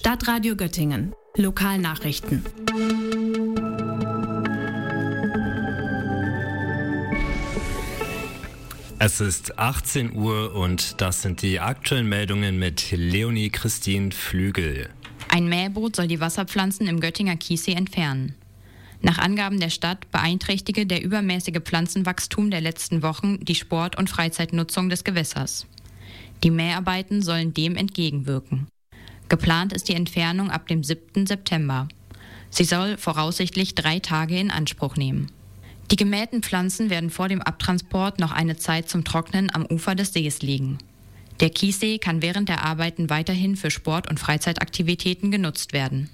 Stadtradio Göttingen. Lokalnachrichten. Es ist 18 Uhr und das sind die aktuellen Meldungen mit Leonie Christine Flügel. Ein Mähboot soll die Wasserpflanzen im Göttinger Chiemsee entfernen. Nach Angaben der Stadt beeinträchtige der übermäßige Pflanzenwachstum der letzten Wochen die Sport- und Freizeitnutzung des Gewässers. Die Mäharbeiten sollen dem entgegenwirken. Geplant ist die Entfernung ab dem 7. September. Sie soll voraussichtlich 3 Tage in Anspruch nehmen. Die gemähten Pflanzen werden vor dem Abtransport noch eine Zeit zum Trocknen am Ufer des Sees liegen. Der Chiemsee kann während der Arbeiten weiterhin für Sport- und Freizeitaktivitäten genutzt werden.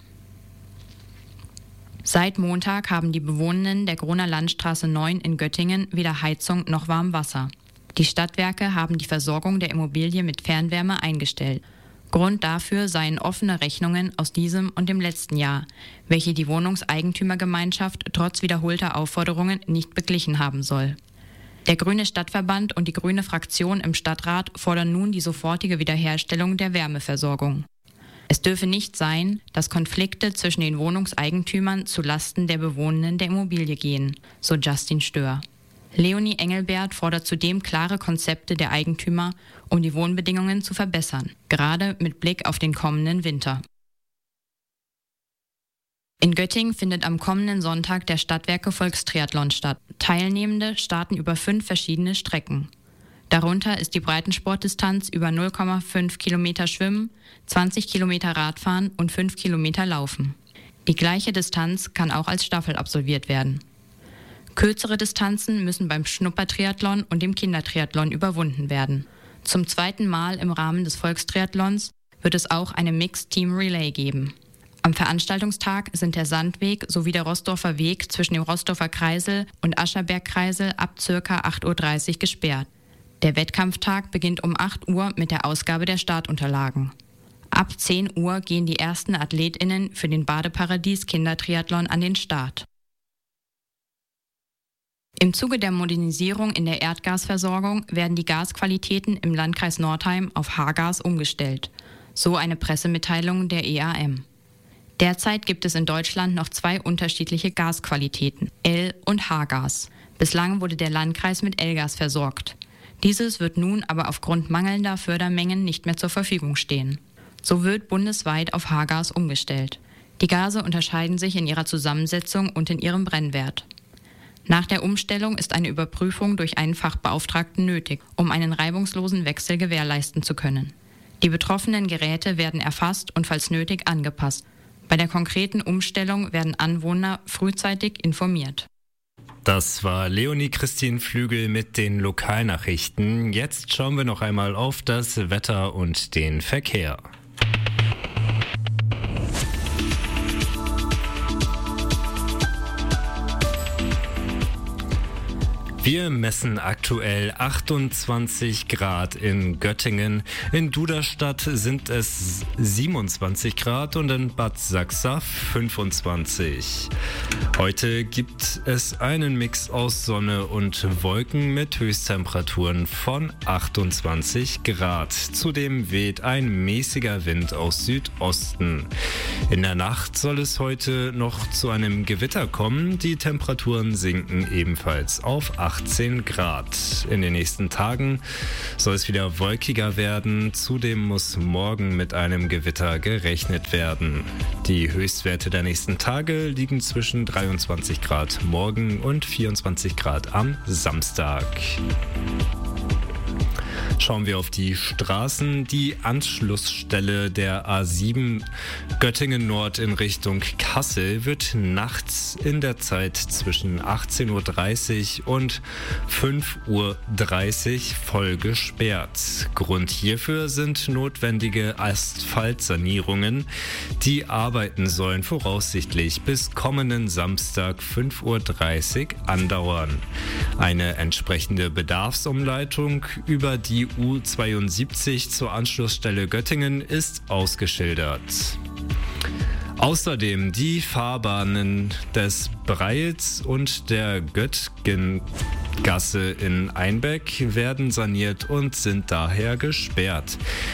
Seit Montag haben die Bewohnenden der Groner Landstraße 9 in Göttingen weder Heizung noch Warmwasser. Die Stadtwerke haben die Versorgung der Immobilie mit Fernwärme eingestellt. Grund dafür seien offene Rechnungen aus diesem und dem letzten Jahr, welche die Wohnungseigentümergemeinschaft trotz wiederholter Aufforderungen nicht beglichen haben soll. Der Grüne Stadtverband und die Grüne Fraktion im Stadtrat fordern nun die sofortige Wiederherstellung der Wärmeversorgung. Es dürfe nicht sein, dass Konflikte zwischen den Wohnungseigentümern zu Lasten der Bewohnenden der Immobilie gehen, so Justin Stör. Leonie Engelbert fordert zudem klare Konzepte der Eigentümer, um die Wohnbedingungen zu verbessern, gerade mit Blick auf den kommenden Winter. In Göttingen findet am kommenden Sonntag der Stadtwerke Volkstriathlon statt. Teilnehmende starten über 5 verschiedene Strecken. Darunter ist die Breitensportdistanz über 0,5 Kilometer Schwimmen, 20 Kilometer Radfahren und 5 Kilometer Laufen. Die gleiche Distanz kann auch als Staffel absolviert werden. Kürzere Distanzen müssen beim Schnuppertriathlon und dem Kindertriathlon überwunden werden. Zum 2. Mal im Rahmen des Volkstriathlons wird es auch eine Mixed Team Relay geben. Am Veranstaltungstag sind der Sandweg sowie der Rossdorfer Weg zwischen dem Rossdorfer Kreisel und Ascherberg-Kreisel ab ca. 8.30 Uhr gesperrt. Der Wettkampftag beginnt um 8 Uhr mit der Ausgabe der Startunterlagen. Ab 10 Uhr gehen die ersten AthletInnen für den Badeparadies Kindertriathlon an den Start. Im Zuge der Modernisierung in der Erdgasversorgung werden die Gasqualitäten im Landkreis Nordheim auf H-Gas umgestellt, so eine Pressemitteilung der EAM. Derzeit gibt es in Deutschland noch 2 unterschiedliche Gasqualitäten, L- und H-Gas. Bislang wurde der Landkreis mit L-Gas versorgt. Dieses wird nun aber aufgrund mangelnder Fördermengen nicht mehr zur Verfügung stehen. So wird bundesweit auf H-Gas umgestellt. Die Gase unterscheiden sich in ihrer Zusammensetzung und in ihrem Brennwert. Nach der Umstellung ist eine Überprüfung durch einen Fachbeauftragten nötig, um einen reibungslosen Wechsel gewährleisten zu können. Die betroffenen Geräte werden erfasst und falls nötig angepasst. Bei der konkreten Umstellung werden Anwohner frühzeitig informiert. Das war Leonie Christine Flügel mit den Lokalnachrichten. Jetzt schauen wir noch einmal auf das Wetter und den Verkehr. Wir messen aktuell 28 Grad in Göttingen. In Duderstadt sind es 27 Grad und in Bad Sachsa 25. Heute gibt es einen Mix aus Sonne und Wolken mit Höchsttemperaturen von 28 Grad. Zudem weht ein mäßiger Wind aus Südosten. In der Nacht soll es heute noch zu einem Gewitter kommen. Die Temperaturen sinken ebenfalls auf 18 Grad. In den nächsten Tagen soll es wieder wolkiger werden. Zudem muss morgen mit einem Gewitter gerechnet werden. Die Höchstwerte der nächsten Tage liegen zwischen 23 Grad morgen und 24 Grad am Samstag. Schauen wir auf die Straßen. Die Anschlussstelle der A7 Göttingen Nord in Richtung Kassel wird nachts in der Zeit zwischen 18.30 Uhr und 5.30 Uhr voll gesperrt. Grund hierfür sind notwendige Asphaltsanierungen. Die Arbeiten sollen voraussichtlich bis kommenden Samstag 5.30 Uhr andauern. Eine entsprechende Bedarfsumleitung über die U72 zur Anschlussstelle Göttingen ist ausgeschildert. Außerdem die Fahrbahnen des Breils und der Göttgengasse in Einbeck werden saniert und sind daher gesperrt.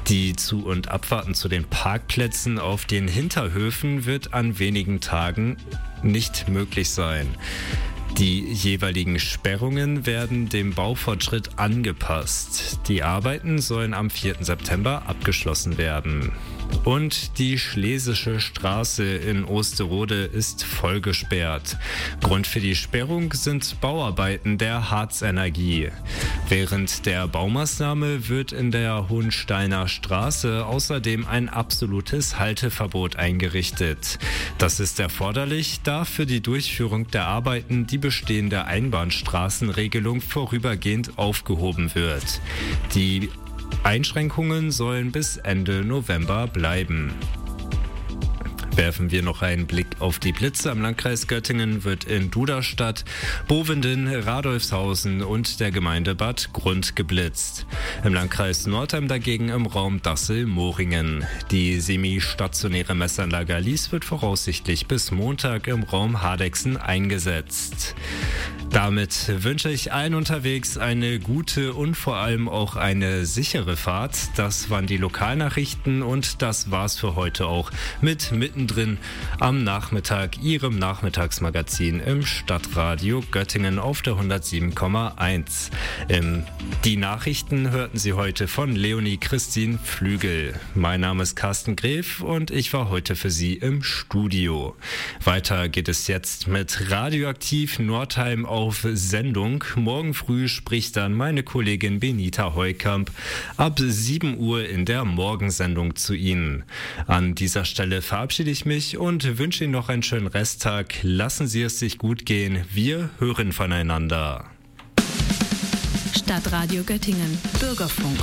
Die Zu- und Abfahrten zu den Parkplätzen auf den Hinterhöfen wird an wenigen Tagen nicht möglich sein. Die jeweiligen Sperrungen werden dem Baufortschritt angepasst. Die Arbeiten sollen am 4. September abgeschlossen werden. Und die Schlesische Straße in Osterode ist voll gesperrt. Grund für die Sperrung sind Bauarbeiten der Harz Energie. Während der Baumaßnahme wird in der Hohensteiner Straße außerdem ein absolutes Halteverbot eingerichtet. Das ist erforderlich, da für die Durchführung der Arbeiten die bestehende Einbahnstraßenregelung vorübergehend aufgehoben wird. Die Einschränkungen sollen bis Ende November bleiben. Werfen wir noch einen Blick auf die Blitze. Am Landkreis Göttingen wird in Duderstadt, Bovenden, Radolfshausen und der Gemeinde Bad Grund geblitzt. Im Landkreis Nordheim dagegen im Raum Dassel-Moringen. Die semi-stationäre Messanlage Alice wird voraussichtlich bis Montag im Raum Hardexen eingesetzt. Damit wünsche ich allen unterwegs eine gute und vor allem auch eine sichere Fahrt. Das waren die Lokalnachrichten und das war's für heute auch mit Mittendrin am Nachmittag, Ihrem Nachmittagsmagazin im Stadtradio Göttingen auf der 107,1. Die Nachrichten hörten Sie heute von Leonie Christine Flügel. Mein Name ist Carsten Gref und ich war heute für Sie im Studio. Weiter geht es jetzt mit Radioaktiv Nordheim auf Sendung. Morgen früh spricht dann meine Kollegin Benita Heukamp ab 7 Uhr in der Morgensendung zu Ihnen. An dieser Stelle verabschiede ich mich und wünsche Ihnen noch einen schönen Resttag. Lassen Sie es sich gut gehen. Wir hören voneinander. Stadtradio Göttingen. Bürgerfunk.